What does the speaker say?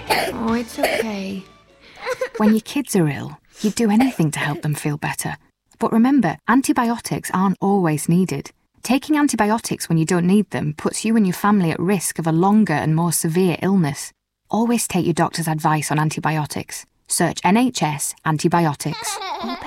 Oh, it's okay. When your kids are ill, you'd do anything to help them feel better. But remember, antibiotics aren't always needed. Taking antibiotics when you don't need them puts you and your family at risk of a longer and more severe illness. Always take your doctor's advice on antibiotics. Search NHS antibiotics. All